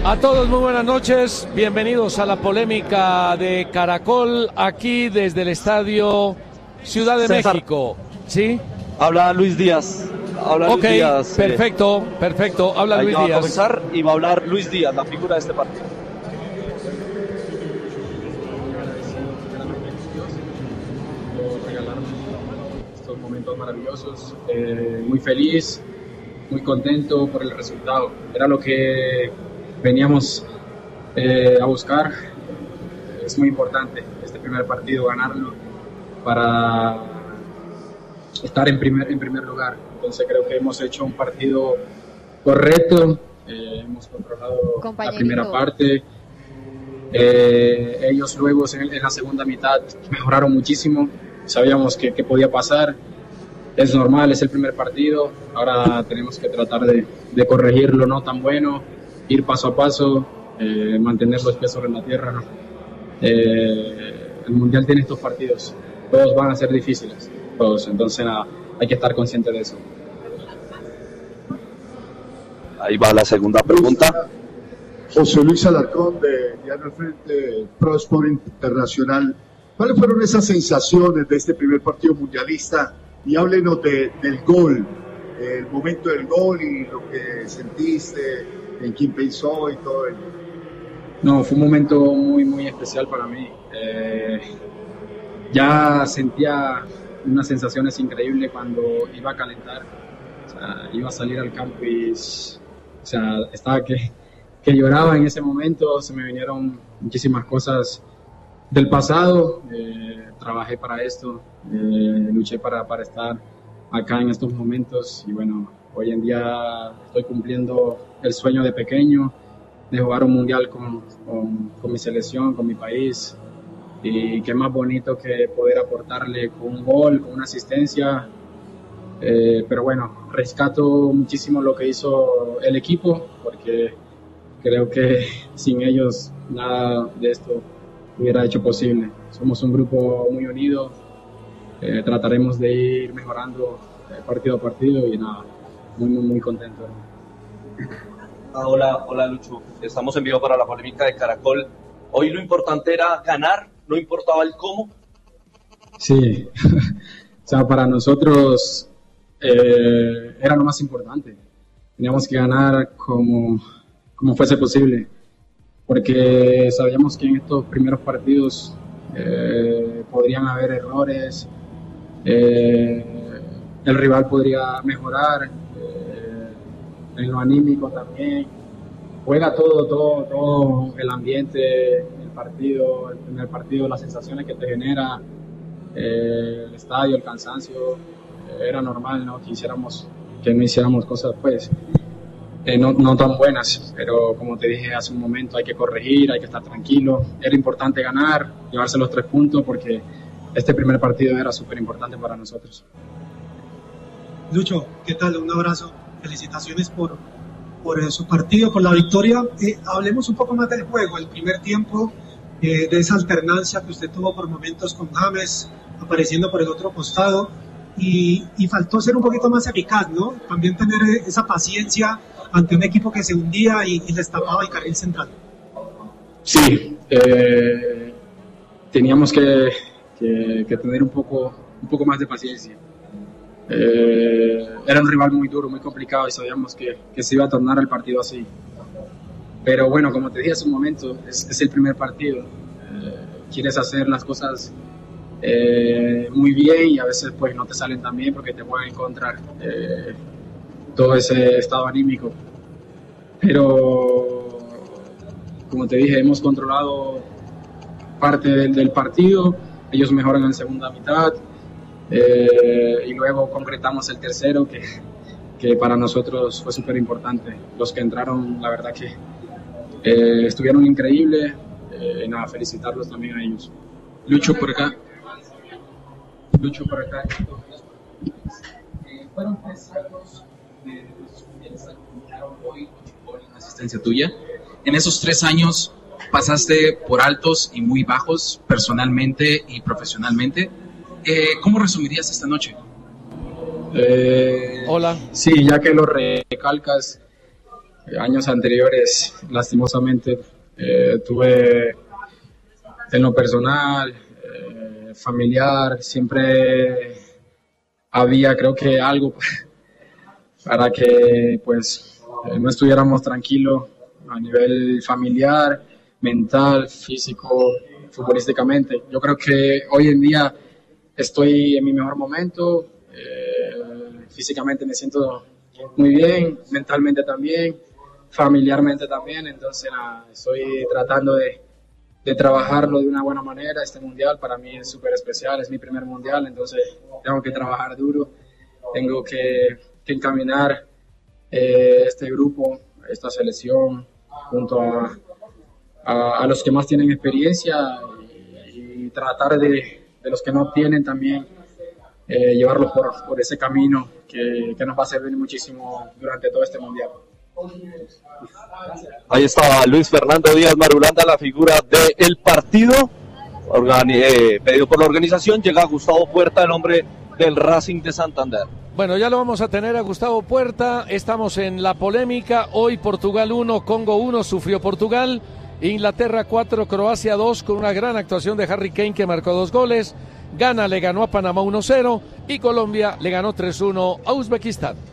A todos muy buenas noches, bienvenidos a la polémica de Caracol, aquí desde el estadio Ciudad de César, México. ¿Sí? habla Luis Díaz. Ok, Luis Díaz, perfecto, habla Luis va Díaz. a comenzar y va a hablar Luis Díaz, la figura de este partido. Estos momentos maravillosos, muy feliz, muy contento por el resultado. Era lo que veníamos a buscar. Es muy importante este primer partido ganarlo para estar en primer lugar. Entonces creo que hemos hecho un partido correcto, hemos controlado la primera parte. Ellos luego en la segunda mitad mejoraron muchísimo, sabíamos que podía pasar, es normal, es el primer partido, ahora tenemos que tratar de corregir lo no tan bueno, ir paso a paso, mantener los pies sobre la tierra, ¿no? El Mundial tiene estos partidos, todos van a ser difíciles, todos, entonces nada, hay que estar consciente de eso. Ahí va la segunda pregunta. José Luis Alarcón de Diario El Frente, Pro Sport Internacional. ¿Cuáles fueron esas sensaciones de este primer partido mundialista? Y háblenos del gol, el momento del gol y lo que sentiste, en quién pensó y todo ello. No, fue un momento muy, muy especial para mí. Ya sentía unas sensaciones increíbles cuando iba a calentar. O sea, iba a salir al campo y estaba que lloraba en ese momento. Se me vinieron muchísimas cosas del pasado. Trabajé para esto, luché para estar acá en estos momentos y bueno, hoy en día estoy cumpliendo el sueño de pequeño de jugar un mundial con mi selección, con mi país, y qué más bonito que poder aportarle con un gol, con una asistencia, pero bueno, rescato muchísimo lo que hizo el equipo, porque creo que sin ellos nada de esto hubiera hecho posible. Somos un grupo muy unido, trataremos de ir mejorando partido a partido y nada, muy, muy, muy contento. Hola Lucho, estamos en vivo para la polémica de Caracol. Hoy lo importante era ganar, no importaba el cómo. Sí, o sea, para nosotros era lo más importante. Teníamos que ganar como fuese posible, porque sabíamos que en estos primeros partidos podrían haber errores, el rival podría mejorar, en lo anímico también. Juega todo el ambiente, el partido, el primer partido, las sensaciones que te genera, el estadio, el cansancio. Era normal, ¿no? Que no hiciéramos cosas pues no tan buenas, pero como te dije hace un momento, hay que corregir, hay que estar tranquilo. Era importante ganar, llevarse los 3 puntos, porque este primer partido era súper importante para nosotros. Lucho, ¿qué tal? Un abrazo, felicitaciones por su partido, por la victoria. Hablemos un poco más del juego, el primer tiempo, de esa alternancia que usted tuvo por momentos con James, apareciendo por el otro costado, y faltó ser un poquito más eficaz, ¿no? También tener esa paciencia ante un equipo que se hundía y les tapaba el carril central. Sí, teníamos que tener un poco más de paciencia. Era un rival muy duro, muy complicado, y sabíamos que se iba a tornar el partido así. Pero bueno, como te dije hace un momento, es el primer partido. Quieres hacer las cosas muy bien y a veces pues no te salen tan bien porque te pueden encontrar todo ese estado anímico. Pero como te dije, hemos controlado parte del partido, ellos mejoran en segunda mitad, y luego concretamos el tercero que para nosotros fue súper importante. Los que entraron, la verdad que estuvieron increíbles, nada, felicitarlos también a ellos. Lucho por acá. Fueron 3 años de confianza que culminaron hoy con la asistencia tuya. En esos 3 años pasaste por altos y muy bajos, personalmente y profesionalmente. ¿Cómo resumirías esta noche? Hola. Sí, ya que lo recalcas, Años anteriores, lastimosamente, tuve en lo personal, familiar, siempre había, creo que algo para que pues no estuviéramos tranquilos a nivel familiar, mental, físico, futbolísticamente. Yo creo que hoy en día estoy en mi mejor momento, físicamente me siento muy bien, mentalmente también, familiarmente también, entonces estoy tratando de trabajarlo de una buena manera. Este mundial para mí es súper especial, es mi primer mundial, entonces tengo que trabajar duro, tengo que encaminar este grupo, esta selección, junto a los que más tienen experiencia y tratar de los que no tienen también, llevarlos por ese camino que nos va a servir muchísimo durante todo este mundial. Ahí estaba Luis Fernando Díaz Marulanda, la figura del partido, pedido por la organización. Llega Gustavo Puerta, el hombre del Racing de Santander. Bueno, ya lo vamos a tener a Gustavo Puerta. Estamos en la polémica. Hoy Portugal 1, Congo 1, sufrió Portugal. Inglaterra 4, Croacia 2, con una gran actuación de Harry Kane, que marcó 2 goles. Ghana le ganó a Panamá 1-0 y Colombia le ganó 3-1 a Uzbekistán.